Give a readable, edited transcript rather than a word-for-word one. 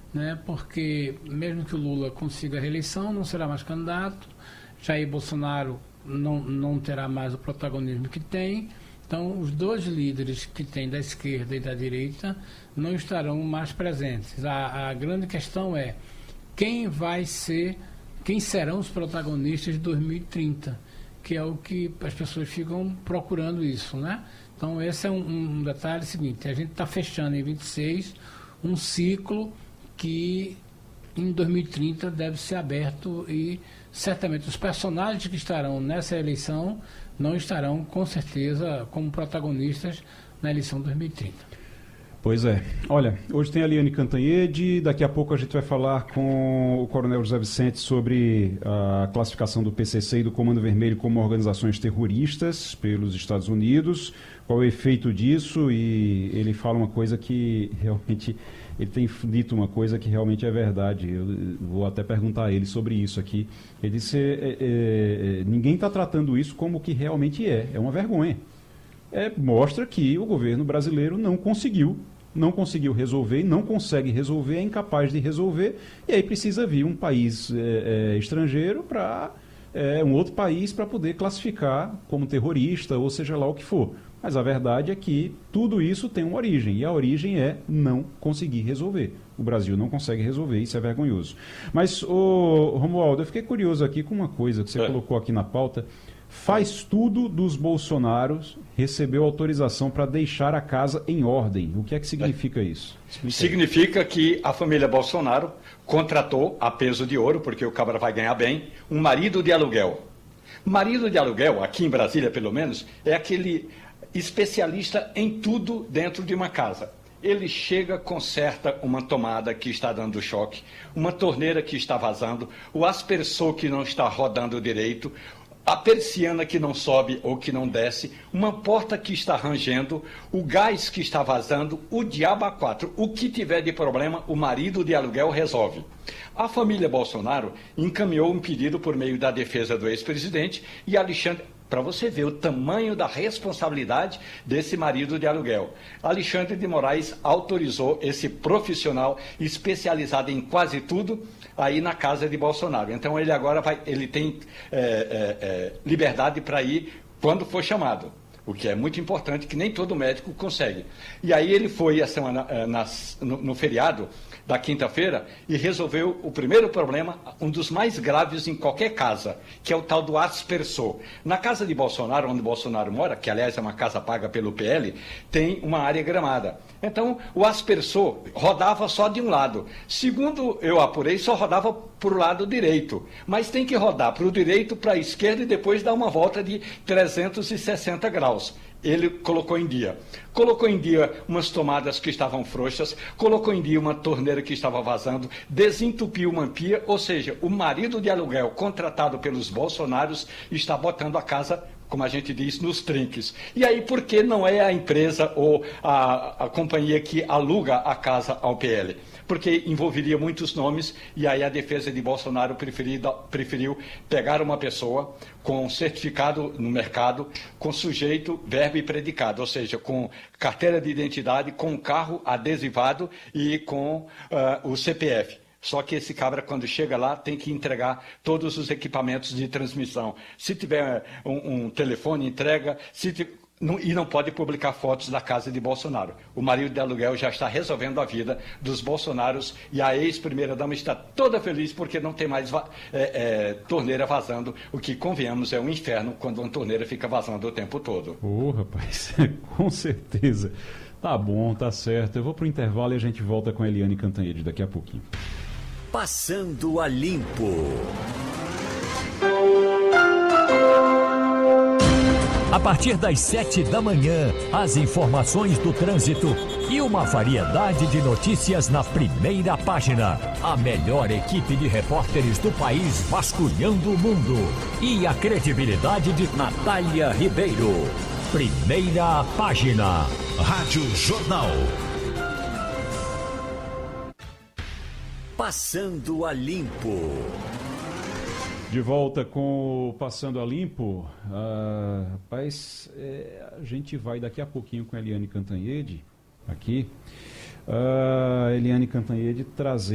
né? Porque mesmo que o Lula consiga a reeleição, não será mais candidato, Jair Bolsonaro não terá mais o protagonismo que tem. Então, os dois líderes que tem da esquerda e da direita não estarão mais presentes. A grande questão é quem serão os protagonistas de 2030, que é o que as pessoas ficam procurando isso, né? Então, esse é um detalhe seguinte: a gente está fechando em 26 um ciclo que em 2030 deve ser aberto e certamente os personagens que estarão nessa eleição não estarão, com certeza, como protagonistas na eleição 2030. Pois é. Olha, hoje tem a Eliane Cantanhede, daqui a pouco a gente vai falar com o Coronel José Vicente sobre a classificação do PCC e do Comando Vermelho como organizações terroristas pelos Estados Unidos, qual é o efeito disso, e ele fala uma coisa que realmente... Ele tem dito uma coisa que realmente é verdade. Eu vou até perguntar a ele sobre isso aqui. Ele disse: ninguém está tratando isso como o que realmente é. É uma vergonha. Mostra que o governo brasileiro não conseguiu resolver, não consegue resolver, é incapaz de resolver. E aí precisa vir um país estrangeiro para um outro país para poder classificar como terrorista, ou seja lá o que for. Mas a verdade é que tudo isso tem uma origem, e a origem é não conseguir resolver. O Brasil não consegue resolver, isso é vergonhoso. Mas, Romualdo, eu fiquei curioso aqui com uma coisa que você colocou aqui na pauta. Faz tudo dos Bolsonaros, recebeu autorização para deixar a casa em ordem. O que é que significa isso? Significa que a família Bolsonaro contratou, a peso de ouro, porque o cabra vai ganhar bem, um marido de aluguel. Marido de aluguel, aqui em Brasília pelo menos, é aquele especialista em tudo dentro de uma casa. Ele chega, conserta uma tomada que está dando choque, uma torneira que está vazando, o aspersor que não está rodando direito, a persiana que não sobe ou que não desce, uma porta que está rangendo, o gás que está vazando, o diabo a quatro. O que tiver de problema, o marido de aluguel resolve. A família Bolsonaro encaminhou um pedido por meio da defesa do ex-presidente e Alexandre... Para você ver o tamanho da responsabilidade desse marido de aluguel. Alexandre de Moraes autorizou esse profissional especializado em quase tudo aí na casa de Bolsonaro. Então ele agora ele tem liberdade para ir quando for chamado, o que é muito importante, que nem todo médico consegue. E aí ele foi no feriado da quinta-feira e resolveu o primeiro problema, um dos mais graves em qualquer casa, que é o tal do aspersor. Na casa de Bolsonaro, onde Bolsonaro mora, que aliás é uma casa paga pelo PL, tem uma área gramada. Então, o aspersor rodava só de um lado. Segundo eu apurei, só rodava para o lado direito. Mas tem que rodar para o direito, para a esquerda e depois dar uma volta de 360 graus. Ele colocou em dia. Colocou em dia umas tomadas que estavam frouxas, colocou em dia uma torneira que estava vazando, desentupiu uma pia, ou seja, o marido de aluguel contratado pelos Bolsonaros está botando a casa, como a gente diz, nos trinques. E aí, por que não é a empresa ou a companhia que aluga a casa ao PL? Porque envolveria muitos nomes, e aí a defesa de Bolsonaro preferiu pegar uma pessoa com certificado no mercado, com sujeito, verbo e predicado, ou seja, com carteira de identidade, com carro adesivado e com o CPF. Só que esse cabra, quando chega lá, tem que entregar todos os equipamentos de transmissão. Se tiver um telefone, entrega. E não pode publicar fotos da casa de Bolsonaro. O marido de aluguel já está resolvendo a vida dos Bolsonaros e a ex-primeira-dama está toda feliz porque não tem mais torneira vazando, o que, convenhamos, é um inferno quando uma torneira fica vazando o tempo todo. Rapaz, com certeza. Tá bom, tá certo. Eu vou pro intervalo e a gente volta com a Eliane Cantanhede daqui a pouquinho. Passando a Limpo. A partir das 7 da manhã, as informações do trânsito e uma variedade de notícias na primeira página. A melhor equipe de repórteres do país vasculhando o mundo. E a credibilidade de Natália Ribeiro. Primeira página. Rádio Jornal. Passando a Limpo. De volta com o Passando a Limpo. Rapaz, a gente vai daqui a pouquinho com a Eliane Cantanhede aqui. Eliane Cantanhede trazendo